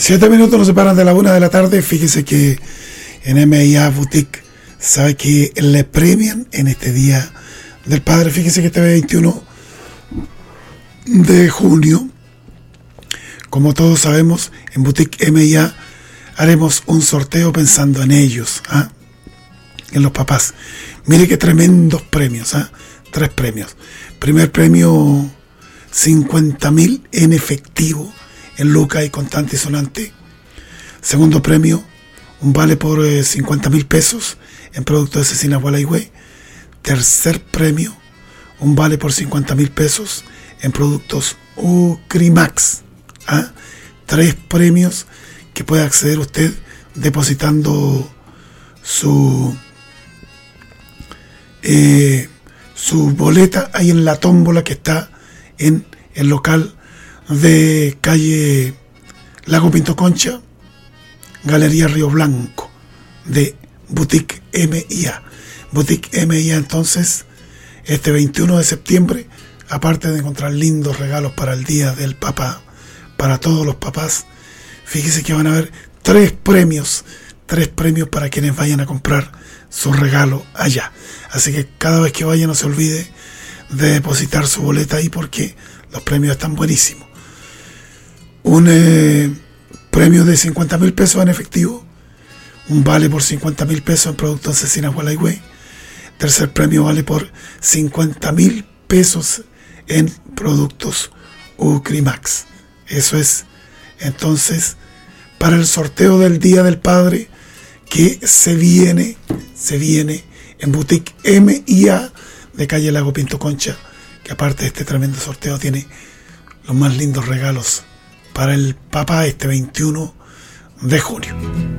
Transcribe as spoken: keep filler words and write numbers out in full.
Siete minutos nos separan de la una de la tarde. Fíjese que en M I A Boutique sabe que le premian en este Día del Padre. Fíjese que este veintiuno de junio, como todos sabemos, en Boutique M I A haremos un sorteo pensando en ellos, ¿ah? en los papás. Mire qué tremendos premios, ¿ah? Tres premios. Primer premio, cincuenta mil en efectivo, en lucas y contante y sonante. Segundo premio, un vale por eh, cincuenta mil pesos en productos de Cecina Gualaihue. Tercer premio, un vale por cincuenta mil pesos en productos Ucrimax. ¿ah? Tres premios que puede acceder usted depositando su eh, su boleta ahí en la tómbola que está en el local de calle Lago Pinto Concha, Galería Río Blanco, de Boutique M I A. Boutique M I A, entonces, este veintiuno de septiembre, aparte de encontrar lindos regalos para el Día del Papá, para todos los papás, fíjese que van a haber tres premios, tres premios para quienes vayan a comprar su regalo allá. Así que cada vez que vaya no se olvide de depositar su boleta ahí porque los premios están buenísimos. Un eh, premio de cincuenta mil pesos en efectivo, un vale por cincuenta mil pesos en productos Cecina Gualaihue. Tercer premio vale por cincuenta mil pesos en productos Ucrimax. Eso es entonces para el sorteo del Día del Padre que se viene, se viene en Boutique M I A de calle Lago Pinto Concha, que aparte de este tremendo sorteo tiene los más lindos regalos para el papá este veintiuno de junio.